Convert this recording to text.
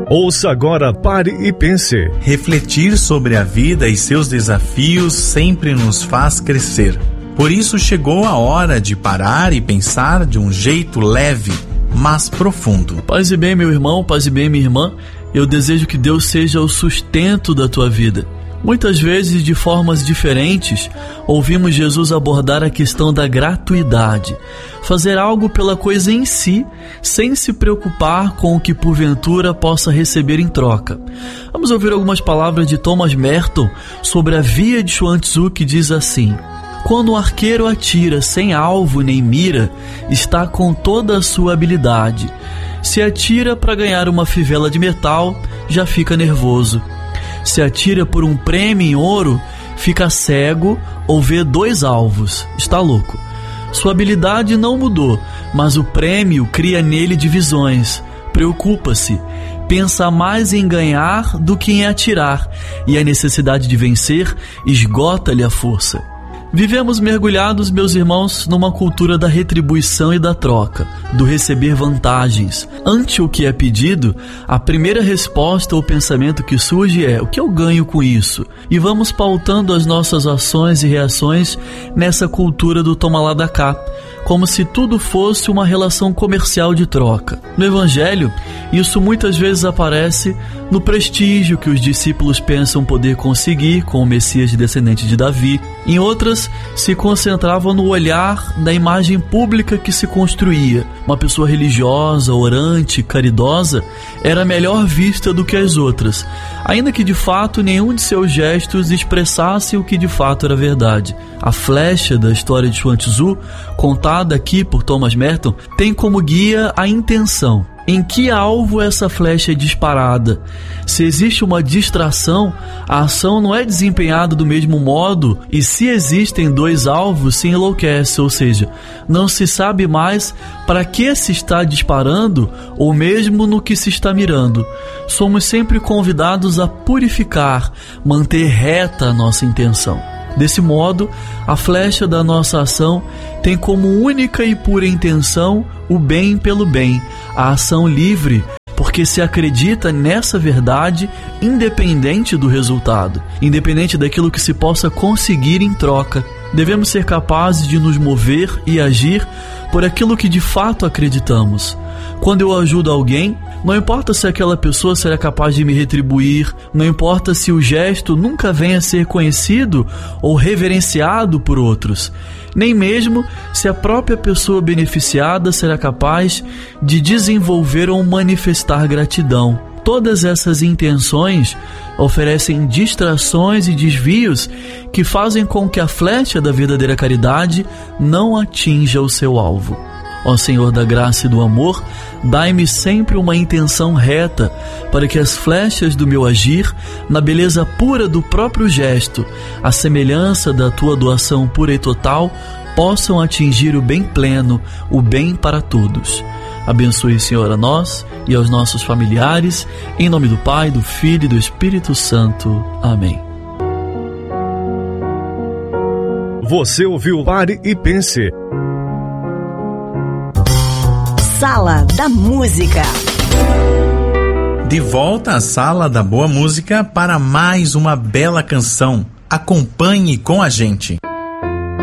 Ouça agora, pare e pense. Refletir sobre a vida e seus desafios sempre nos faz crescer. Por isso chegou a hora de parar e pensar de um jeito leve, mas profundo. Paz e bem, meu irmão, paz e bem, minha irmã. Eu desejo que Deus seja o sustento da tua vida. Muitas vezes, de formas diferentes, ouvimos Jesus abordar a questão da gratuidade, fazer algo pela coisa em si, sem se preocupar com o que porventura possa receber em troca. Vamos ouvir algumas palavras de Thomas Merton sobre a via de Chuang Tzu, que diz assim: quando o arqueiro atira sem alvo nem mira, está com toda a sua habilidade. Se atira para ganhar uma fivela de metal, já fica nervoso. Se atira por um prêmio em ouro, fica cego ou vê 2 alvos. Está louco. Sua habilidade não mudou, mas o prêmio cria nele divisões. Preocupa-se. Pensa mais em ganhar do que em atirar, e a necessidade de vencer esgota-lhe a força. Vivemos mergulhados, meus irmãos, numa cultura da retribuição e da troca, do receber vantagens. Ante o que é pedido, a primeira resposta ou pensamento que surge é: o que eu ganho com isso? E vamos pautando as nossas ações e reações nessa cultura do toma lá da cá, como se tudo fosse uma relação comercial de troca. No Evangelho, isso muitas vezes aparece no prestígio que os discípulos pensam poder conseguir com o Messias descendente de Davi. Em outras, se concentravam no olhar da imagem pública que se construía. Uma pessoa religiosa, orante, caridosa, era melhor vista do que as outras, ainda que de fato nenhum de seus gestos expressasse o que de fato era verdade. A flecha da história de Chuang Tzu, contada aqui por Thomas Merton, tem como guia a intenção. Em que alvo essa flecha é disparada? Se existe uma distração, a ação não é desempenhada do mesmo modo, e se existem 2 alvos, se enlouquece, ou seja, não se sabe mais para que se está disparando ou mesmo no que se está mirando. Somos sempre convidados a purificar, manter reta a nossa intenção. Desse modo, a flecha da nossa ação tem como única e pura intenção o bem pelo bem, a ação livre, porque se acredita nessa verdade independente do resultado, independente daquilo que se possa conseguir em troca. Devemos ser capazes de nos mover e agir por aquilo que de fato acreditamos. Quando eu ajudo alguém, não importa se aquela pessoa será capaz de me retribuir, não importa se o gesto nunca venha a ser conhecido ou reverenciado por outros, nem mesmo se a própria pessoa beneficiada será capaz de desenvolver ou manifestar gratidão. Todas essas intenções oferecem distrações e desvios que fazem com que a flecha da verdadeira caridade não atinja o seu alvo. Ó Senhor da graça e do amor, dai-me sempre uma intenção reta, para que as flechas do meu agir, na beleza pura do próprio gesto, à semelhança da tua doação pura e total, possam atingir o bem pleno, o bem para todos. Abençoe, Senhor, a nós e aos nossos familiares, em nome do Pai, do Filho e do Espírito Santo. Amém. Você ouviu Pare e Pense. Sala da Música. De volta à Sala da Boa Música para mais uma bela canção. Acompanhe com a gente.